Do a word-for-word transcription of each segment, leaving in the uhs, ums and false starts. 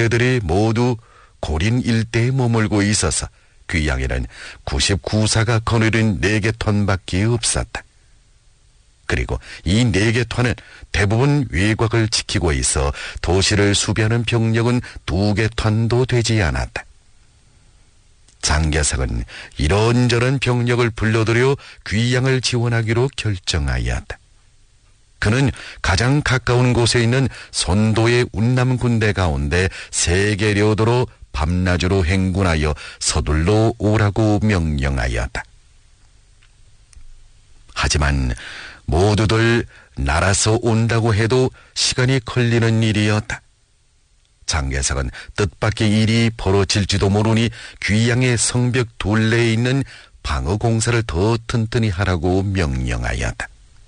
군대들이 모두 고린 일대에 머물고 있어서 귀양에는 구십구 사가 거느린 네 개 턴밖에 없었다. 그리고 이 네 개 턴은 대부분 외곽을 지키고 있어 도시를 수비하는 병력은 두 개 턴도 되지 않았다. 장개석은 이런저런 병력을 불러들여 귀양을 지원하기로 결정하였다. 그는 가장 가까운 곳에 있는 손도의 운남 군대 가운데 세계려도로 밤낮으로 행군하여 서둘러 오라고 명령하였다. 하지만 모두들 날아서 온다고 해도 시간이 걸리는 일이었다. 장개석은 뜻밖의 일이 벌어질지도 모르니 귀양의 성벽 둘레에 있는 방어 공사를 더 튼튼히 하라고 명령하였다.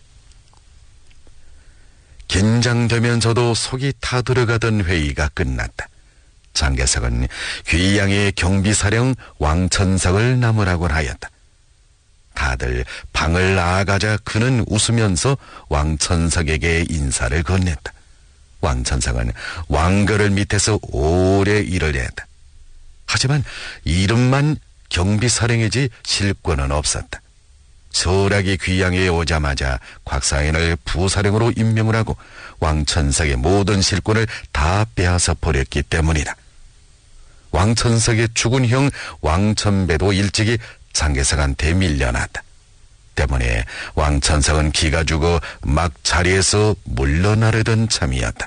긴장되면서도 속이 타들어가던 회의가 끝났다. 장개석은 귀양의 경비사령 왕천석을 나무라고 하였다. 다들 방을 나아가자 그는 웃으면서 왕천석에게 인사를 건넸다. 왕천석은 왕거를 밑에서 오래 일을 했다. 하지만 이름만 경비사령이지 실권은 없었다. 소락이 귀양에 오자마자 곽사인을 부사령으로 임명을 하고 왕천석의 모든 실권을 다 빼앗아 버렸기 때문이다. 왕천석의 죽은 형 왕천배도 일찍이 장개석한테 밀려났다. 때문에 왕천석은 기가 죽어 막 자리에서 물러나려던 참이었다.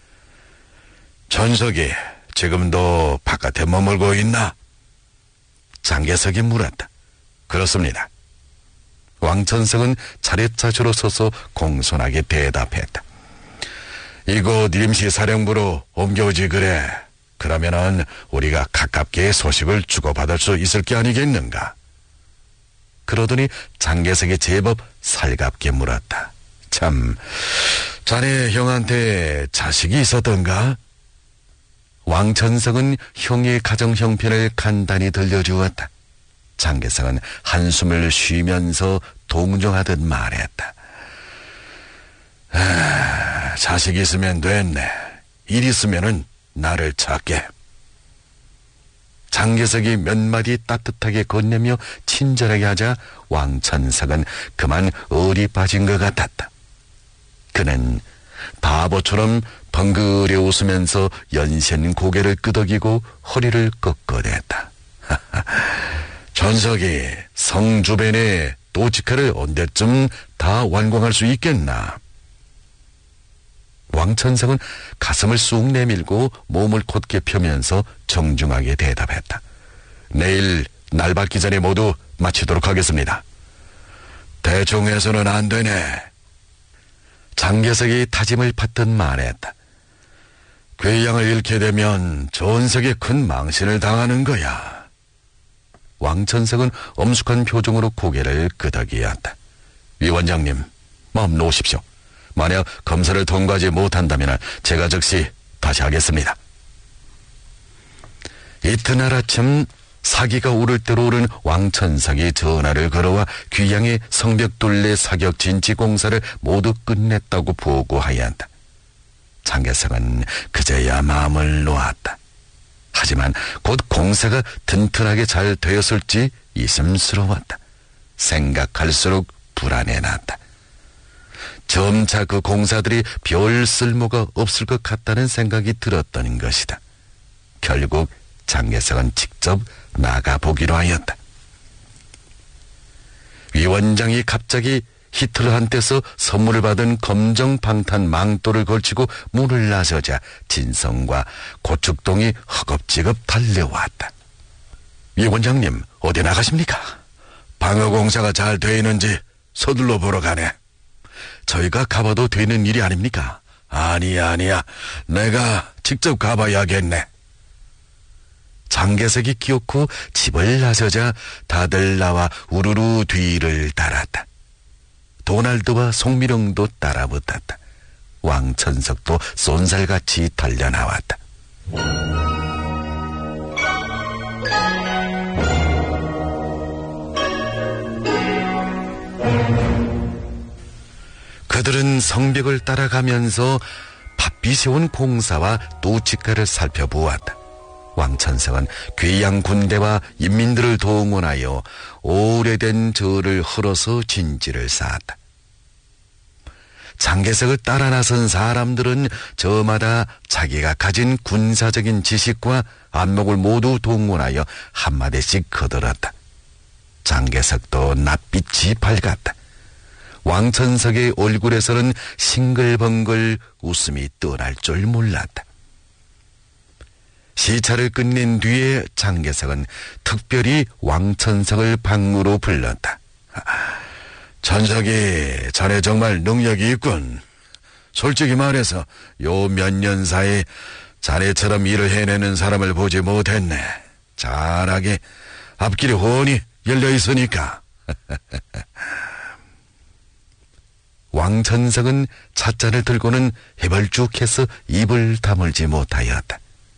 천석이 지금도 바깥에 머물고 있나? 장개석이 물었다. 그렇습니다. 왕천석은 차례차례로 서서 공손하게 대답했다. 이곳 임시사령부로 옮겨오지 그래. 그러면은 우리가 가깝게 소식을 주고받을 수 있을 게 아니겠는가? 그러더니 장개석이 제법 살갑게 물었다. 참, 자네 형한테 자식이 있었던가? 왕천석은 형의 가정 형편을 간단히 들려주었다. 장개석은 한숨을 쉬면서 동정하듯 말했다. 아, 자식 있으면 됐네. 일 있으면은 나를 찾게. 장개석이 몇 마디 따뜻하게 건네며 친절하게 하자 왕천석은 그만 얼이 빠진 것 같았다. 그는 바보처럼 벙그려 웃으면서 연신 고개를 끄덕이고 허리를 꺾어댔다. 천석이 성 주변에 도치카를 언제쯤 다 완공할 수 있겠나? 왕천석은 가슴을 쑥 내밀고 몸을 곧게 펴면서 정중하게 대답했다. 내일 날 밝기 전에 모두 마치도록 하겠습니다. 대충 해서는 안 되네. 장개석이 다짐을 받듯 말했다. 괴양을 잃게 되면 전sek에 큰 망신을 당하는 거야. 왕천석은 엄숙한 표정으로 고개를 끄덕이었다. 위원장님, 마음 놓으십시오. 만약 검사를 통과하지 못한다면 제가 즉시 다시 하겠습니다. 이튿날 아침 사기가 오를 대로 오른 왕천석이 전화를 걸어와 귀양의 성벽둘레 사격 진치 공사를 모두 끝냈다고 보고하였다. 장개석은 그제야 마음을 놓았다. 하지만 곧 공사가 튼튼하게 잘 되었을지 이심스러웠다. 생각할수록 불안해났다. 점차 그 공사들이 별 쓸모가 없을 것 같다는 생각이 들었던 것이다. 결국 장개석은 직접 나가보기로 하였다. 위원장이 갑자기 히틀러한테서 선물을 받은 검정 방탄 망토를 걸치고 문을 나서자 진성과 고축동이 허겁지겁 달려왔다. 위원장님, 어디 나가십니까? 방어공사가 잘 돼 있는지 서둘러 보러 가네. 저희가 가봐도 되는 일이 아닙니까? 아니야, 아니야. 내가 직접 가봐야겠네. 장개석이 기어코 집을 나서자 다들 나와 우르르 뒤를 따랐다. 도날드와 송미령도 따라붙었다. 왕천석도 쏜살같이 달려나왔다. 그들은 성벽을 따라가면서 바삐 세운 공사와 노치가를 살펴보았다. 왕천성은 귀양 군대와 인민들을 동원하여 오래된 절을 헐어서 진지를 쌓았다. 장개석을 따라 나선 사람들은 저마다 자기가 가진 군사적인 지식과 안목을 모두 동원하여 한마디씩 거들었다. 장개석도 낯빛이 밝았다. 왕천석의 얼굴에서는 싱글벙글 웃음이 떠날 줄 몰랐다. 시차를 끝낸 뒤에 장개석은 특별히 왕천석을 방으로 불렀다. 천석이 자네 정말 능력이 있군. 솔직히 말해서 요 몇 년 사이 자네처럼 일을 해내는 사람을 보지 못했네. 잘하게 앞길이 훤히 열려있으니까. 왕천석은 찻잔을 들고는 해벌쭉해서 입을 다물지 못하였다.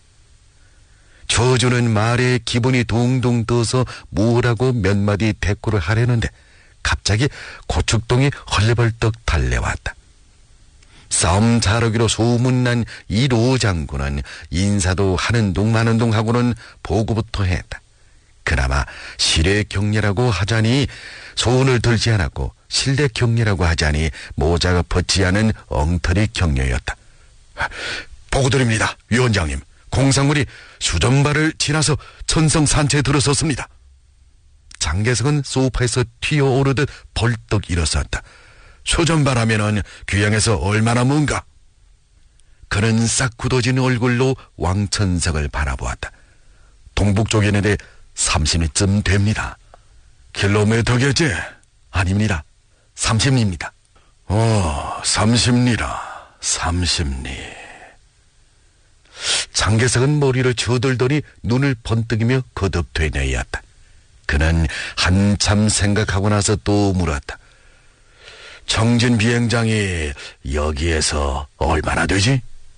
조주는 말에 기분이 동동 떠서 뭐라고 몇 마디 대꾸를 하려는데 갑자기 고축동이 헐레벌떡 달려왔다. 싸움 잘하기로 소문난 이 로 장군은 인사도 하는 둥 마는 둥 하고는 보고부터 했다. 그나마 실의 경례라고 하자니 손을 들지 않았고 실내 경례라고 하자니 모자가 벗지 않은 엉터리 경례였다. 보고드립니다, 위원장님. 공상물이 수전발을 지나서 천성 산체에 들어섰습니다. 장개석은 소파에서 튀어오르듯 벌떡 일어섰다. 수전발 하면은 귀양에서 얼마나 먼가? 그는 싹 굳어진 얼굴로 왕천석을 바라보았다. 동북쪽에 있는데 삼십 리쯤 됩니다. 킬로미터겠지? 아닙니다. 삼십 리입니다. 어, 삼십 리라. 삼십 리. 장개석은 머리를 저들더니 눈을 번뜩이며 거듭 되뇌었다. 그는 한참 생각하고 나서 또 물었다. 정진 비행장이 여기에서 얼마나 되지?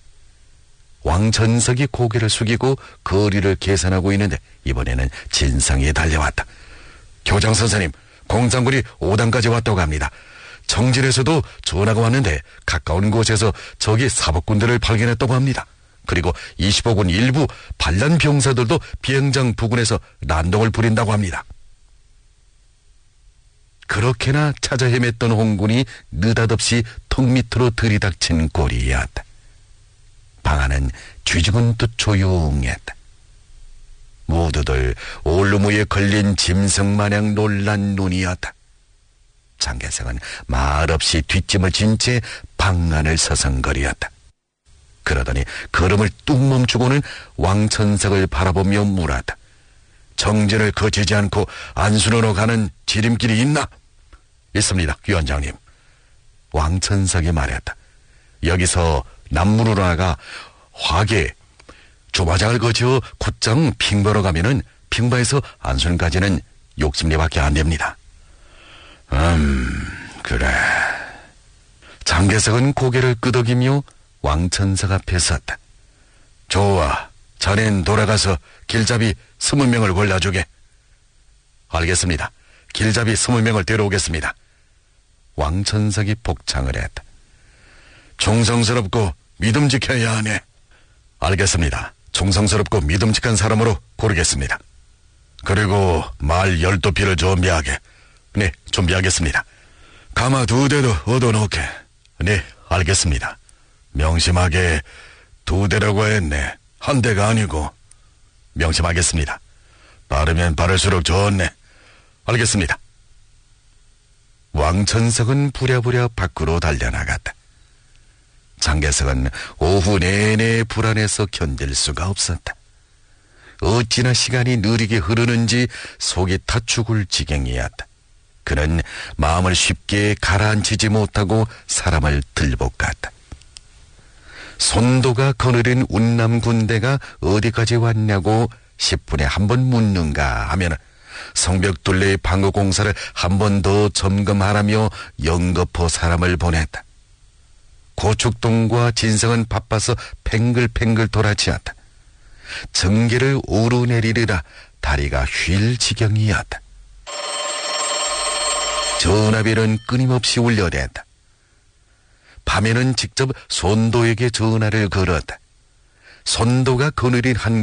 왕천석이 고개를 숙이고 거리를 계산하고 있는데 이번에는 진상이 달려왔다. 교장 선생님, 공산군이 오당까지 왔다고 합니다. 정진에서도 전화가 왔는데 가까운 곳에서 적이 사법군대를 발견했다고 합니다. 그리고 이십오 군 일부 반란 병사들도 비행장 부근에서 난동을 부린다고 합니다. 그렇게나 찾아 헤맸던 홍군이 느닷없이 턱 밑으로 들이닥친 꼴이었다. 방 안은 쥐죽은 듯 조용했다. 모두들 올루무에 걸린 짐승마냥 놀란 눈이었다. 장개석은 말없이 뒷짐을 진 채 방 안을 서성거리었다. 그러더니 걸음을 뚝 멈추고는 왕천석을 바라보며 물었다. 정진을 거치지 않고 안순으로 가는 지름길이 있나? 있습니다, 위원장님. 왕천석이 말했다. 여기서 남문으로 나가 화계, 조마장을 거쳐 곧장 핑바로 가면은 핑바에서 안순까지는 육십 리밖에 안 됩니다. 음, 그래. 장개석은 고개를 끄덕이며 왕천석 앞에 섰다. 좋아. 자넨 돌아가서 길잡이 스무 명을 골라주게. 알겠습니다. 길잡이 스무 명을 데려오겠습니다. 왕천석이 복창을 했다. 충성스럽고 믿음직해야 하네. 알겠습니다. 충성스럽고 믿음직한 사람으로 고르겠습니다. 그리고 말 열두 피를 준비하게. 네, 준비하겠습니다. 가마 두 대도 얻어놓게. 네, 알겠습니다. 명심하게 두 대라고 했네. 한 대가 아니고. 명심하겠습니다. 빠르면 빠를수록 좋네. 알겠습니다. 왕천석은 부랴부랴 밖으로 달려나갔다. 장개석은 오후 내내 불안해서 견딜 수가 없었다. 어찌나 시간이 느리게 흐르는지 속이 타 죽을 지경이었다. 그는 마음을 쉽게 가라앉히지 못하고 사람을 들볶았다. 손도가 거느린 운남 군대가 어디까지 왔냐고 십 분에 한 번 묻는가 하면 성벽둘레의 방어 공사를 한 번 더 점검하라며 연거포 사람을 보냈다. 고축동과 진성은 바빠서 팽글팽글 돌아치었다. 전개를 오르내리리라 다리가 휠 지경이었다. 전화벨은 끊임없이 울려댔다. 밤에는 직접 손도에게 전화를 걸었다. 손도가 거느린 한